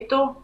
trayecto,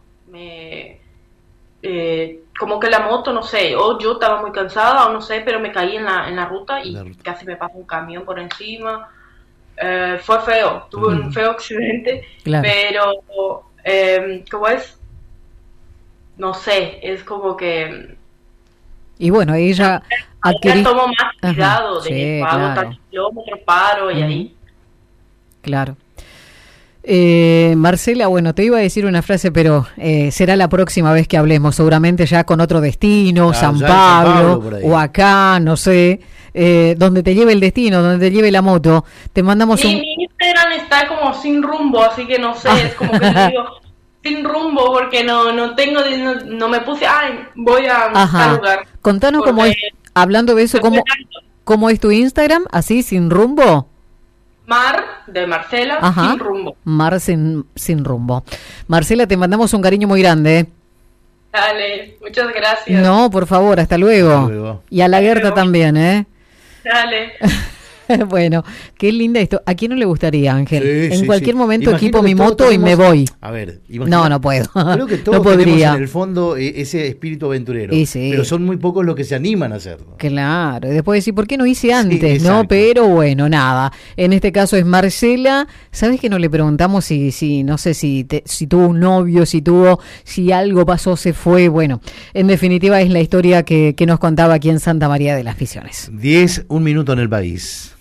como que la moto, no sé, o yo estaba muy cansada o no sé, pero me caí en la ruta y casi me pasa un camión por encima. Fue feo, tuve un feo accidente, Claro. pero ¿cómo es? No sé, es como que Y bueno, ella ahora adquirí... tomo más Ajá, cuidado de sí, hago tal claro. kilómetro, paro y ahí. Claro. Marcela, bueno, te iba a decir una frase, pero será la próxima vez que hablemos, seguramente ya con otro destino, San Pablo, por ahí. o acá, no sé, donde te lleve el destino, donde te lleve la moto. Te mandamos un... Mi Instagram está como sin rumbo, así que no sé, es como que te digo sin rumbo porque no tengo, no me puse, voy a tal lugar. Contanos cómo es, hablando de eso, cómo es tu Instagram, así, sin rumbo. Mar, de Marcela, sin rumbo. Mar sin rumbo. Marcela, te mandamos un cariño muy grande. Dale, muchas gracias. No, por favor, hasta luego. Hasta luego. Y a la Gerta también, Dale. Bueno, qué linda esto. ¿A quién no le gustaría, Ángel? Sí, en cualquier momento Imagino equipo mi moto y me voy. A ver, no puedo. Creo que todos no podría. tenemos en el fondo ese espíritu aventurero. Sí. Pero son muy pocos los que se animan a hacerlo. Claro, y después decir, ¿por qué no hice antes? ¿No? Pero bueno, nada. En este caso es Marcela. ¿Sabes que no le preguntamos si no sé si tuvo un novio, si algo pasó, se fue? Bueno, en definitiva es la historia que nos contaba aquí en Santa María de las Misiones. 1 minuto en el país.